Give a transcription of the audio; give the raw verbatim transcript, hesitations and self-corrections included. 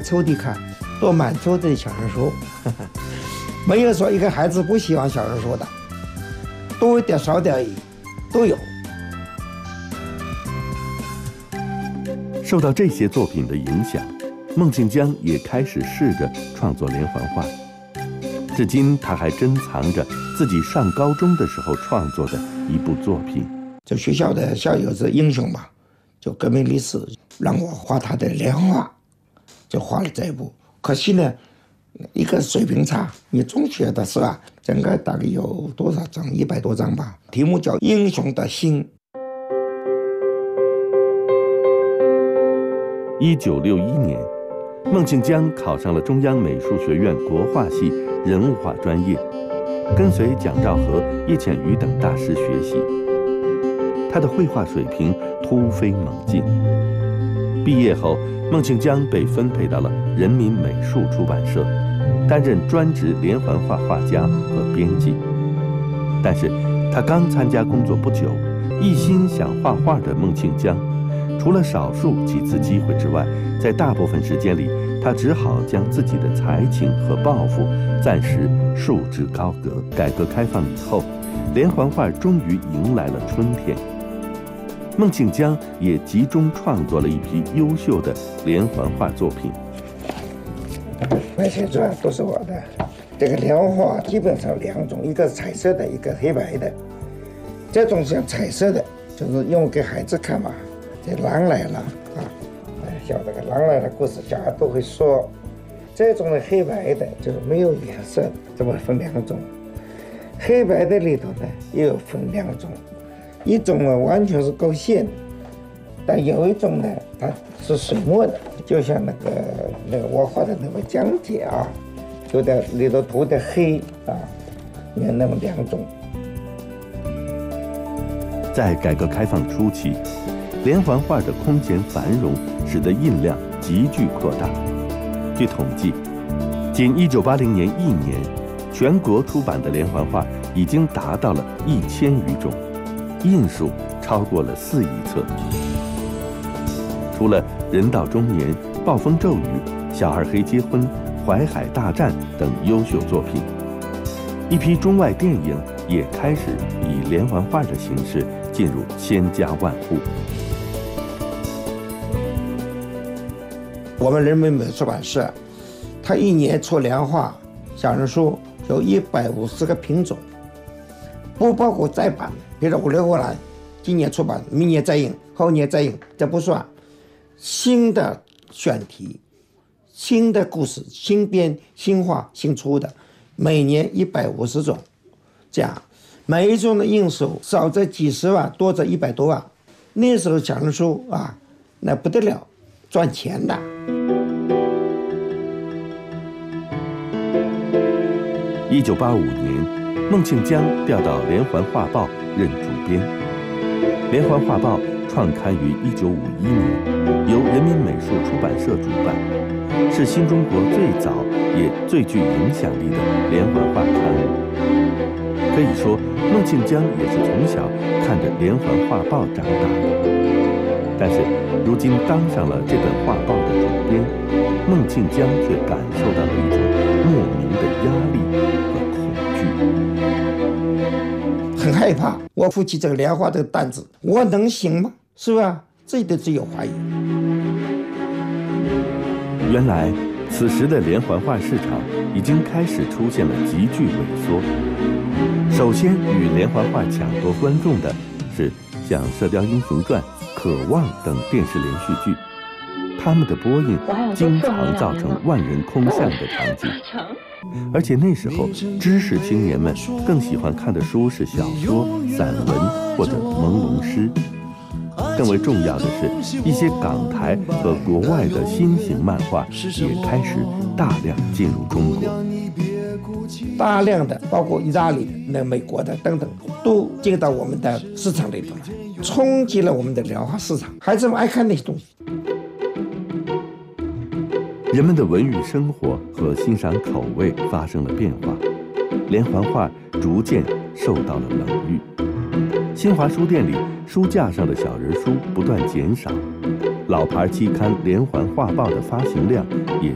抽屉看，都满抽屉的小人书，没有说一个孩子不喜欢小人书的，多一点少点都有。 受到这些作品的影响，孟庆江也开始试着创作连环画。至今他还珍藏着自己上高中的时候创作的一部作品。 就学校的校友是英雄嘛，就革命烈士，让我画他的连环画，就画了这一部。可惜呢，一个水平差，你中学的是吧？整个大概有多少张？一百多张吧。题目叫《英雄的心》。 一九六一年，孟庆江考上了中央美术学院国画系人物画专业，跟随蒋兆和、叶浅予等大师学习。他的绘画水平突飞猛进。毕业后，孟庆江被分配到了人民美术出版社，担任专职连环画画家和编辑。但是，他刚参加工作不久，一心想画画的孟庆江，除了少数几次机会之外，在大部分时间里，他只好将自己的才情和抱负暂时束之高阁。改革开放以后，连环画终于迎来了春天。孟庆江也集中创作了一批优秀的连环画作品。 那些主要都是我的。这个连环画基本上两种，一个是彩色的，一个黑白的。这种像彩色的，就是用给孩子看嘛。这狼来了啊，像这个狼来了故事，小孩都会说。这种的黑白的，就是没有颜色的，这么分两种。黑白的里头呢，也有分两种。一种呢完全是勾线，但有一种呢它是水墨的，就像那个那个我画的那个江铁啊，有点里头涂的黑啊，有那么两种。 在改革开放初期，连环画的空前繁荣，使得印量急剧扩大。据统计，仅一九八零年一年，全国出版的连环画已经达到了一千余种。印数超过了四亿册。除了人到中年、暴风骤雨、小二黑结婚、淮海大战等优秀作品，一批中外电影也开始以连环画的形式进入千家万户。 我们人民美术出版社，它一年出连环画小人书有一百五十个品种，不包括再版。比如说五六荷兰，今年出版，明年再印，后年再印，这不算。新的选题、新的故事、新编、新画、新出的，每年一百五十种，这样每一种的印数少则几十万，多则一百多万。那时候小人书啊，那不得了，赚钱的。 一九八五年，孟庆江调到《连环画报》任主编。《连环画报》创刊于一九五一年，由人民美术出版社主办，是新中国最早也最具影响力的连环画刊物。可以说，孟庆江也是从小看着《连环画报》长大的。但是，如今当上了这本画报的主编，孟庆江却感受到了一种莫名的压力和恐惧。 很害怕，我负起这个连环画这个担子，我能行吗？是吧？自己都自有怀疑。 原来，此时的连环画市场已经开始出现了急剧萎缩。首先与连环画抢夺观众的是像《射雕英雄传》《渴望》等电视连续剧，他们的播映经常造成万人空巷的场景。而且那时候，知识青年们更喜欢看的书是小说、散文或者朦胧诗。更为重要的是，一些港台和国外的新型漫画也开始大量进入中国。 大量的，包括意大利、那美国的等等，都进到我们的市场里头了，冲击了我们的连环画市场。孩子们爱看那些东西。 人们的文娱生活和欣赏口味发生了变化，连环画逐渐受到了冷遇。新华书店里书架上的小人书不断减少，老牌期刊《连环画报》的发行量也